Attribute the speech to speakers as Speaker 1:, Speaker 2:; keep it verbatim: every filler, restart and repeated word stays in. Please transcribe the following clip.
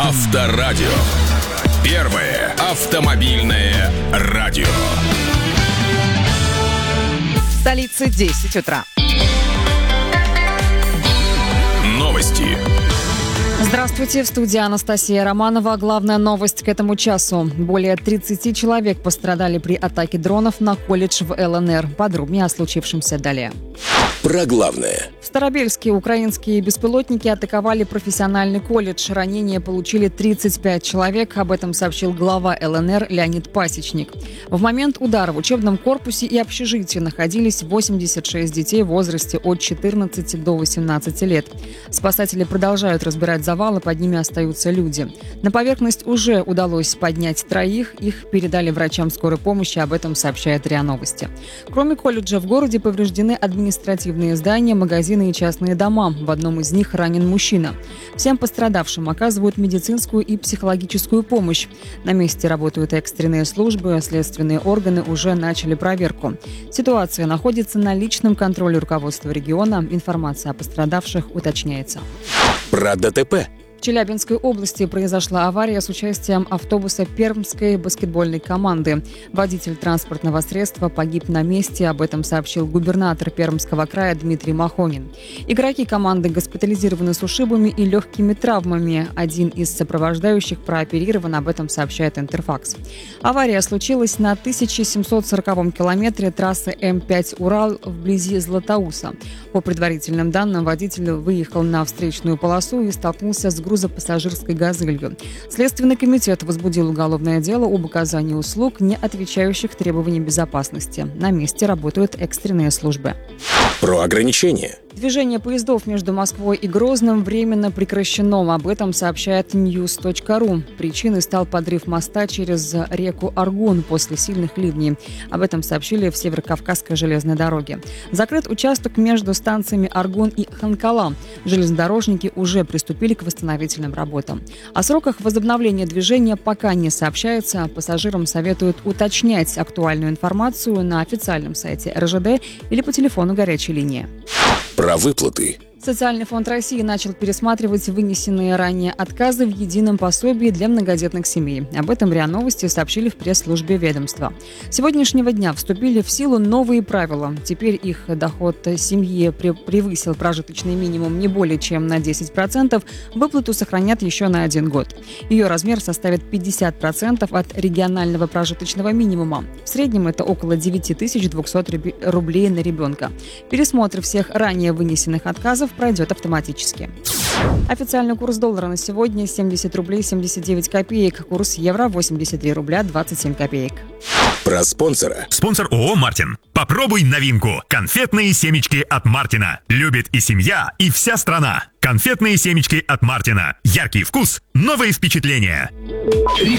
Speaker 1: Авторадио. Первое автомобильное радио.
Speaker 2: В столице десять утра.
Speaker 1: Новости.
Speaker 2: Здравствуйте, в студии Анастасия Романова. Главная новость к этому часу. Более тридцати человек пострадали при атаке дронов на колледж в ЛНР. Подробнее о случившемся далее.
Speaker 1: Про главное.
Speaker 2: В Старобельске украинские беспилотники атаковали профессиональный колледж. Ранения получили тридцать пять человек. Об этом сообщил глава ЛНР Леонид Пасечник. В момент удара в учебном корпусе и общежитии находились восемьдесят шесть детей в возрасте от четырнадцати до восемнадцати лет. Спасатели продолжают разбирать завалы, под ними остаются люди. На поверхность уже удалось поднять троих. Их передали врачам скорой помощи. Об этом сообщает РИА Новости. Кроме колледжа в городе повреждены административные здания, магазины и частные дома. В одном из них ранен мужчина. Всем пострадавшим оказывают медицинскую и психологическую помощь. На месте работают экстренные службы, следственные органы уже начали проверку. Ситуация находится на личном контроле руководства региона. Информация о пострадавших уточняется.
Speaker 1: Про ДТП.
Speaker 2: В Челябинской области произошла авария с участием автобуса Пермской баскетбольной команды. Водитель транспортного средства погиб на месте. Об этом сообщил губернатор Пермского края Дмитрий Махонин. Игроки команды госпитализированы с ушибами и легкими травмами. Один из сопровождающих прооперирован. Об этом сообщает Интерфакс. Авария случилась на тысяча семьсот сороковом километре трассы Эм пять Урал вблизи Златоуста. По предварительным данным, водитель выехал на встречную полосу и столкнулся с грузопассажирской «Газелью». Следственный комитет возбудил уголовное дело об оказании услуг, не отвечающих требованиям безопасности. На месте работают экстренные службы.
Speaker 1: Про ограничения.
Speaker 2: Движение поездов между Москвой и Грозным временно прекращено. Об этом сообщает ньюс точка ру. Причиной стал подрыв моста через реку Аргун после сильных ливней. Об этом сообщили в Северокавказской железной дороге. Закрыт участок между станциями Аргун и Ханкала. Железнодорожники уже приступили к восстановительным работам. О сроках возобновления движения пока не сообщается. Пассажирам советуют уточнять актуальную информацию на официальном сайте эр жэ дэ или по телефону горячей линии.
Speaker 1: Про выплаты.
Speaker 2: Социальный фонд России начал пересматривать вынесенные ранее отказы в едином пособии для многодетных семей. Об этом РИА Новости сообщили в пресс-службе ведомства. С сегодняшнего дня вступили в силу новые правила. Теперь их доход семьи превысил прожиточный минимум не более чем на десять процентов. Выплату сохранят еще на один год. Ее размер составит пятьдесят процентов от регионального прожиточного минимума. В среднем это около девять тысяч двести рублей на ребенка. Пересмотр всех ранее вынесенных отказов пройдет автоматически. Официальный курс доллара на сегодня семьдесят рублей семьдесят девять копеек. Курс евро восемьдесят три рубля двадцать семь копеек.
Speaker 1: Про спонсора.
Speaker 3: Спонсор ООО «Мартин». Попробуй новинку. Конфетные семечки от Мартина. Любит и семья, и вся страна. Конфетные семечки от Мартина. Яркий вкус, новые впечатления.